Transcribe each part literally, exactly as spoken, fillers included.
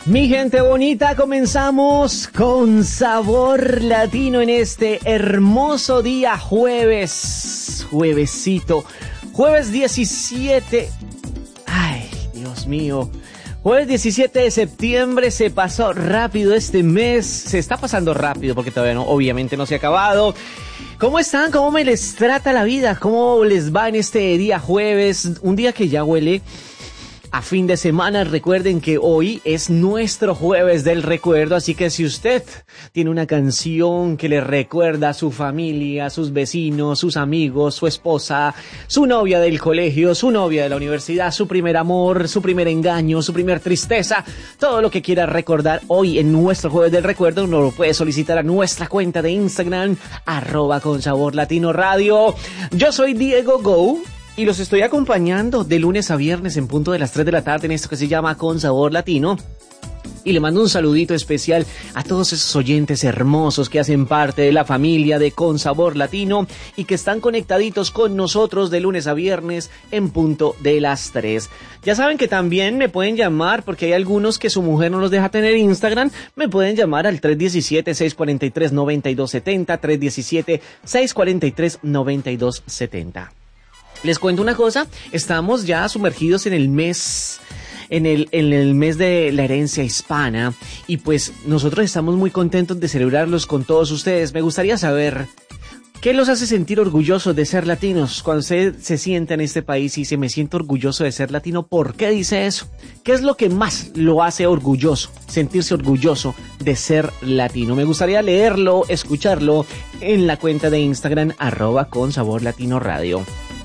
Mi gente bonita, comenzamos con Sabor Latino en este hermoso día jueves, juevesito, jueves diecisiete, ay, Dios mío, jueves diecisiete de septiembre, se pasó rápido este mes, se está pasando rápido porque todavía no, obviamente no se ha acabado. ¿Cómo están? ¿Cómo me les trata la vida? ¿Cómo les va en este día jueves? Un día que ya huele a fin de semana. Recuerden que hoy es nuestro jueves del recuerdo, así que si usted tiene una canción que le recuerda a su familia, a sus vecinos, sus amigos, su esposa, su novia del colegio, su novia de la universidad, su primer amor, su primer engaño, su primer tristeza, todo lo que quiera recordar hoy en nuestro jueves del recuerdo, nos lo puede solicitar a nuestra cuenta de Instagram, arroba con sabor latino radio. Yo soy Diego Go y los estoy acompañando de lunes a viernes en punto de las tres de la tarde en esto que se llama Con Sabor Latino. Y le mando un saludito especial a todos esos oyentes hermosos que hacen parte de la familia de Con Sabor Latino y que están conectaditos con nosotros de lunes a viernes en punto de las tres. Ya saben que también me pueden llamar porque hay algunos que su mujer no los deja tener Instagram. Me pueden llamar al tres uno siete, seis cuatro tres, nueve dos siete cero, tres uno siete, seis cuatro tres, nueve dos siete cero. Les cuento una cosa, estamos ya sumergidos en el mes, en el, en el mes de la herencia hispana y pues nosotros estamos muy contentos de celebrarlos con todos ustedes. Me gustaría saber qué los hace sentir orgullosos de ser latinos. Cuando usted se sienta en este país y dice me siento orgulloso de ser latino, ¿por qué dice eso? ¿Qué es lo que más lo hace orgulloso, sentirse orgulloso de ser latino? Me gustaría leerlo, escucharlo en la cuenta de Instagram, arroba con sabor latino radio.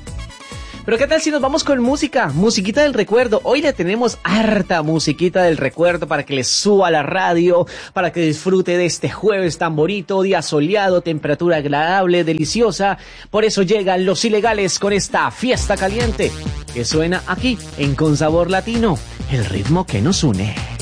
Pero qué tal si nos vamos con música, musiquita del recuerdo. Hoy le tenemos harta musiquita del recuerdo para que le suba a la radio, para que disfrute de este jueves tan bonito, día soleado, temperatura agradable, deliciosa. Por eso llegan los ilegales con esta fiesta caliente que suena aquí en Con Sabor Latino, el ritmo que nos une.